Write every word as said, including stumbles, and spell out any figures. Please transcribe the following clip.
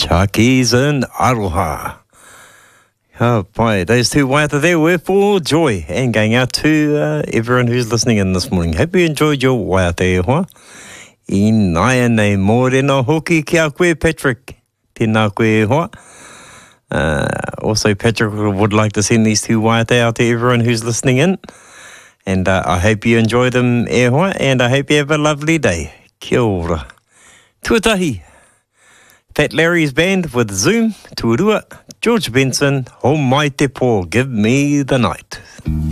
Chucky's and Aroha. Oh boy, those two waiata there were for joy and going out to uh, everyone who's listening in this morning. Hope you enjoyed your waiata e hoa. I nai nei mōrena hoki ki a koe, Patrick. Tēnā koe e hoa. Uh, also, Patrick would like to send these two waiata out to everyone who's listening in. And uh, I hope you enjoy them e hoa, and I hope you have a lovely day. Kia ora. Tuatahi. Fat Larry's band with Zoom, Tuarua, George Benson, Ho Mai Te Po, Give Me the Night.